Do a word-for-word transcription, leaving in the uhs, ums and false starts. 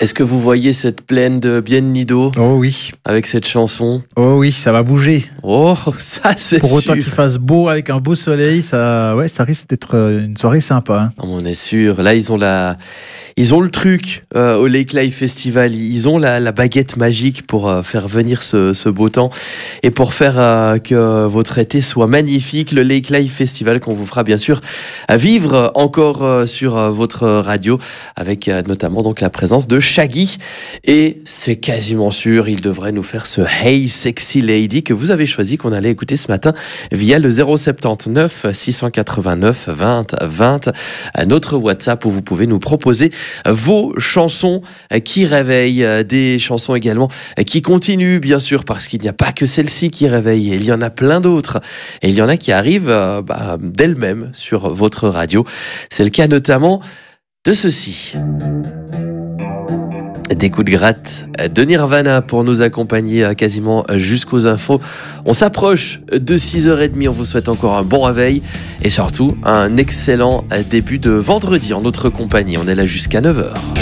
Est-ce que vous voyez cette plaine de Biennido Oh oui. avec cette chanson? Oh oui, ça va bouger. Oh, ça c'est Pour autant sûr. qu'il fasse beau avec un beau soleil, ça, ouais, ça risque d'être une soirée sympa. Hein. Oh, on est sûr. Là, ils ont la, ils ont le truc euh, au Lake Live Festival. Ils ont la, la baguette magique pour euh, faire venir ce, ce beau temps et pour faire euh, que votre été soit magnifique. Le Lake Live Festival qu'on vous fera bien sûr à vivre encore euh, sur euh, votre radio avec euh, notamment donc la présence de Shaggy. Et c'est quasiment sûr, il devrait nous faire ce Hey Sexy Lady que vous avez choisi, qu'on allait écouter ce matin via le zéro soixante-dix-neuf six cent quatre-vingt-neuf vingt vingt, notre WhatsApp où vous pouvez nous proposer vos chansons qui réveillent, des chansons également qui continuent bien sûr, parce qu'il n'y a pas que celle-ci qui réveille, il y en a plein d'autres et il y en a qui arrivent euh, bah, d'elles-mêmes sur votre radio. C'est le cas notamment de ceci. Des coups de gratte de Nirvana pour nous accompagner quasiment jusqu'aux infos. On s'approche de six heures trente, on vous souhaite encore un bon réveil et surtout un excellent début de vendredi en notre compagnie. On est là jusqu'à neuf heures.